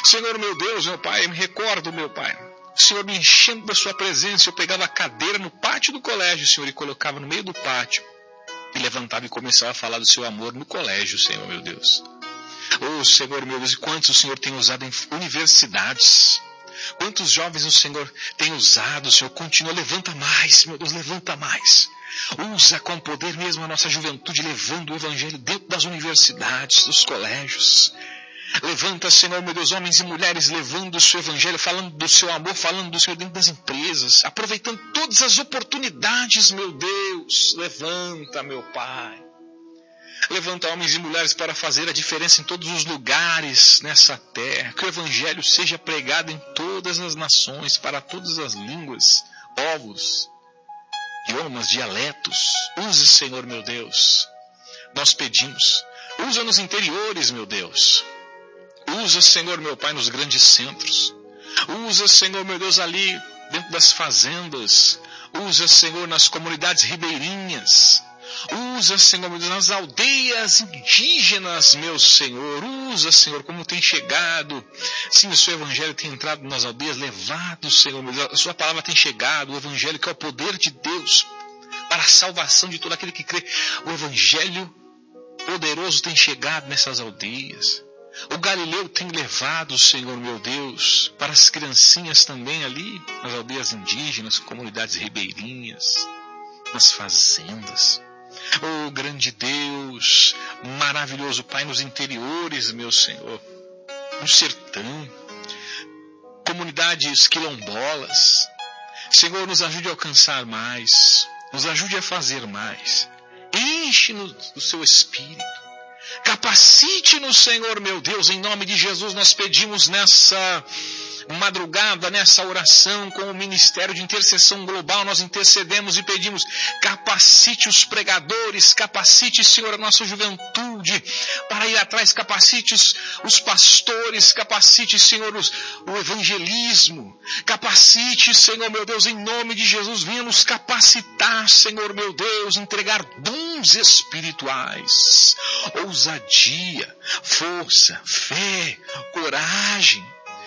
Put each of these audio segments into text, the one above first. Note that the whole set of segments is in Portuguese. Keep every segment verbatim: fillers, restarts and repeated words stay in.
Senhor meu Deus, meu Pai, eu me recordo, meu Pai, o Senhor me enchendo da sua presença. Eu pegava a cadeira no pátio do colégio, Senhor, e colocava no meio do pátio. E levantava e começava a falar do seu amor no colégio, Senhor meu Deus. Oh, Senhor meu Deus, e quantos o Senhor tem usado em universidades. Quantos jovens o Senhor tem usado, Senhor. Continua, levanta mais, meu Deus, levanta mais. Usa com poder mesmo a nossa juventude, levando o Evangelho dentro das universidades, dos colégios. Levanta, Senhor, meu Deus, homens e mulheres levando o seu Evangelho, falando do seu amor, falando do Senhor dentro das empresas, aproveitando todas as oportunidades, meu Deus. Levanta, meu Pai. Levanta homens e mulheres para fazer a diferença em todos os lugares nessa terra. Que o Evangelho seja pregado em todas as nações, para todas as línguas, povos, idiomas, dialetos. Use, Senhor, meu Deus. Nós pedimos. Usa nos interiores, meu Deus. Usa, Senhor, meu Pai, nos grandes centros. Usa, Senhor, meu Deus, ali dentro das fazendas. Usa, Senhor, nas comunidades ribeirinhas. Usa, Senhor, meu Deus, nas aldeias indígenas, meu Senhor. Usa, Senhor, como tem chegado. Sim, o seu Evangelho tem entrado nas aldeias, levado, Senhor, meu Deus. A sua palavra tem chegado, o Evangelho que é o poder de Deus para a salvação de todo aquele que crê. O Evangelho poderoso tem chegado nessas aldeias. O Galileu tem levado, Senhor meu Deus, para as criancinhas também ali, nas aldeias indígenas, comunidades ribeirinhas, nas fazendas. Oh, grande Deus, maravilhoso Pai, nos interiores, meu Senhor, no sertão, comunidades quilombolas. Senhor, nos ajude a alcançar mais, nos ajude a fazer mais. Enche-nos do seu Espírito. Capacite-nos, Senhor meu Deus, em nome de Jesus nós pedimos nessa madrugada, nessa oração com o Ministério de Intercessão Global, nós intercedemos e pedimos, capacite os pregadores, capacite, Senhor, a nossa juventude para ir atrás, capacite os, os pastores, capacite, Senhor, os, o evangelismo, capacite, Senhor meu Deus, em nome de Jesus, venha nos capacitar, Senhor meu Deus, entregar dons espirituais, ousadia, força, fé, coragem,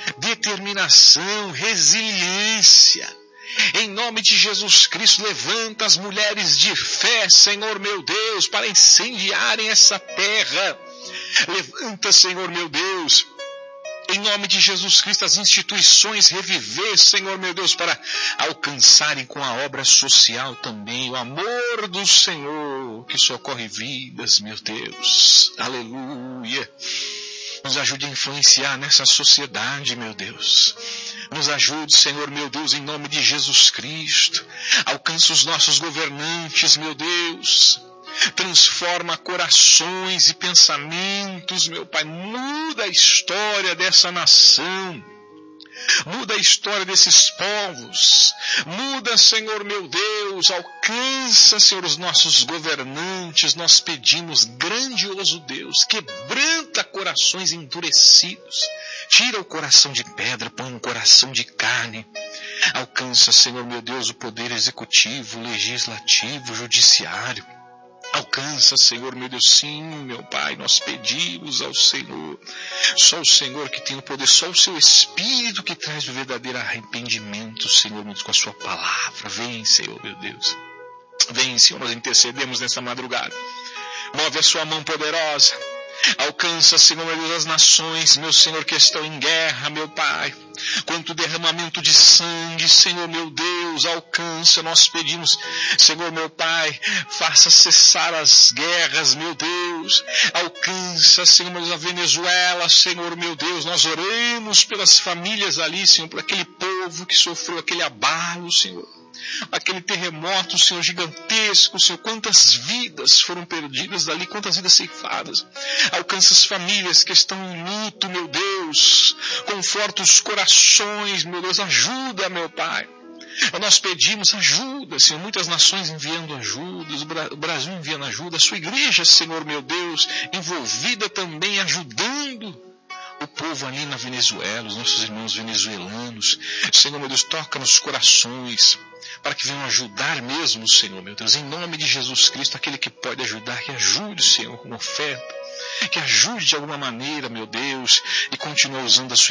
determinação, resiliência. Em nome de Jesus Cristo, levanta as mulheres de fé, Senhor meu Deus, para incendiarem essa terra. Levanta, Senhor meu Deus, em nome de Jesus Cristo, as instituições reviver, Senhor meu Deus, para alcançarem com a obra social também o amor do Senhor, que socorre vidas, meu Deus. Aleluia. Nos ajude a influenciar nessa sociedade, meu Deus. Nos ajude, Senhor, meu Deus, em nome de Jesus Cristo. Alcança os nossos governantes, meu Deus. Transforma corações e pensamentos, meu Pai. Muda a história dessa nação. Muda a história desses povos. Muda, Senhor meu Deus. Alcança, Senhor, os nossos governantes. Nós pedimos, grandioso Deus, quebranta corações endurecidos. Tira o coração de pedra, põe um coração de carne. Alcança, Senhor meu Deus, o poder executivo, legislativo, judiciário. Alcança, Senhor, meu Deus, sim, meu Pai, nós pedimos ao Senhor. Só o Senhor que tem o poder, só o seu Espírito que traz o verdadeiro arrependimento, Senhor, meu Deus, com a sua palavra. Vem, Senhor, meu Deus. Vem, Senhor, nós intercedemos nessa madrugada. Move a sua mão poderosa. Alcança, Senhor, meu Deus, as nações, meu Senhor, que estão em guerra, meu Pai. Quanto derramamento de sangue, Senhor, meu Deus, alcança, nós pedimos, Senhor, meu Pai, faça cessar as guerras, meu Deus. Alcança, Senhor, meu Deus, a Venezuela, Senhor, meu Deus, nós oremos pelas famílias ali, Senhor, por aquele povo que sofreu aquele abalo, Senhor. Aquele terremoto, Senhor, gigantesco, Senhor, quantas vidas foram perdidas dali, quantas vidas ceifadas. Alcança as famílias que estão em luto, meu Deus, conforta os corações, meu Deus, ajuda, meu Pai. Nós pedimos ajuda, Senhor, muitas nações enviando ajuda, o Brasil enviando ajuda, a sua igreja, Senhor, meu Deus, envolvida também, ajudando o povo ali na Venezuela, os nossos irmãos venezuelanos. Senhor, meu Deus, toca nos corações, para que venham ajudar mesmo, Senhor, meu Deus, em nome de Jesus Cristo, aquele que pode ajudar, que ajude, Senhor, com oferta, que ajude de alguma maneira, meu Deus, e continue usando a sua